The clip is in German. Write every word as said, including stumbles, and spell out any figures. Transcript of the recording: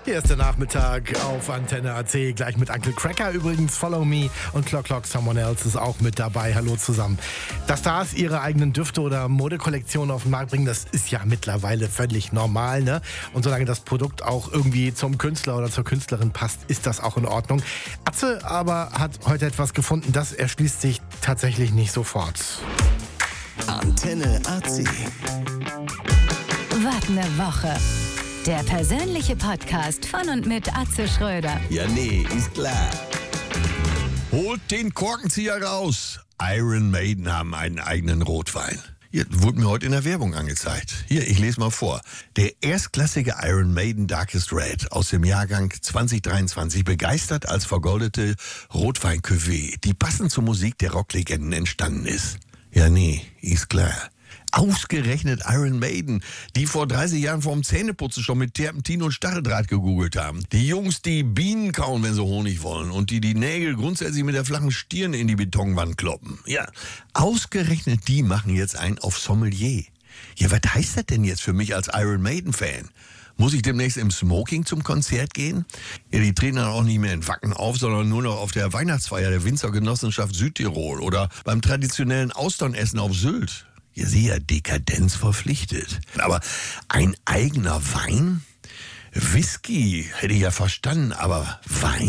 Hier ist der Nachmittag auf Antenne A C, gleich mit Uncle Cracker übrigens, Follow Me, und Clock Clock Someone Else ist auch mit dabei. Hallo zusammen. Dass Stars ihre eigenen Düfte oder Modekollektionen auf den Markt bringen, das ist ja mittlerweile völlig normal, ne? Und solange das Produkt auch irgendwie zum Künstler oder zur Künstlerin passt, ist das auch in Ordnung. Atze aber hat heute etwas gefunden, das erschließt sich tatsächlich nicht sofort. Antenne A C. Was ne Woche. Der persönliche Podcast von und mit Atze Schröder. Ja, nee, ist klar. Holt den Korkenzieher raus. Iron Maiden haben einen eigenen Rotwein. Hier wurde mir heute in der Werbung angezeigt. Hier, ich lese mal vor. Der erstklassige Iron Maiden Darkest Red aus dem Jahrgang zwanzig dreiundzwanzig begeistert als vergoldete Rotwein-Cuvée, die passend zur Musik der Rocklegenden entstanden ist. Ja, nee, ist klar. Ausgerechnet Iron Maiden, die vor dreißig Jahren vorm Zähneputzen schon mit Terpentin und Stacheldraht gegoogelt haben. Die Jungs, die Bienen kauen, wenn sie Honig wollen, und die die Nägel grundsätzlich mit der flachen Stirn in die Betonwand kloppen. Ja, ausgerechnet die machen jetzt einen auf Sommelier. Ja, was heißt das denn jetzt für mich als Iron Maiden-Fan? Muss ich demnächst im Smoking zum Konzert gehen? Ja, die treten dann auch nicht mehr in Wacken auf, sondern nur noch auf der Weihnachtsfeier der Winzergenossenschaft Südtirol oder beim traditionellen Austernessen auf Sylt. Ja, sie ja Dekadenz verpflichtet. Aber ein eigener Wein? Whisky hätte ich ja verstanden, aber Wein?